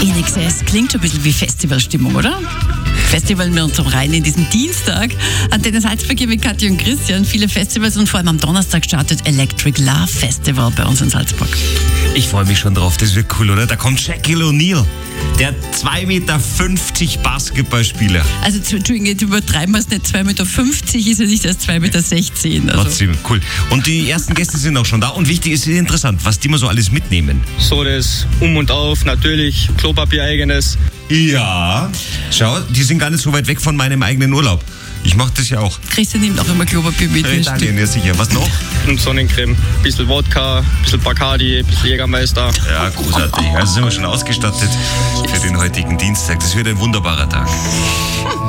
INXS klingt schon ein bisschen wie Festivalstimmung, oder? Festival mit uns rein in diesen Dienstag. Antenne Salzburg hier mit Kathi und Christian. Viele Festivals und vor allem am Donnerstag startet Electric Love Festival bei uns in Salzburg. Ich freue mich schon drauf, das wird cool, oder? Da kommt Shaquille O'Neal, der 2,50 Meter Basketballspieler. Also, Entschuldigung, jetzt übertreiben wir es nicht. 2,50 Meter ist er nicht als 2,16 Meter. Also. Trotzdem, cool. Und die ersten Gäste sind auch schon da. Und wichtig ist interessant, was die mal so alles mitnehmen. So das Um und Auf, natürlich Klopapier eigenes. Ja, schau, die sind gar nicht so weit weg von meinem eigenen Urlaub. Ich mache das ja auch. Christian nimmt auch immer Klopapier mit. Italien, ja sicher. Was noch? Und Sonnencreme, bisschen Wodka, bisschen Bacardi, bisschen Jägermeister. Ja, großartig. Also sind wir schon ausgestattet für den heutigen Dienstag. Das wird ein wunderbarer Tag.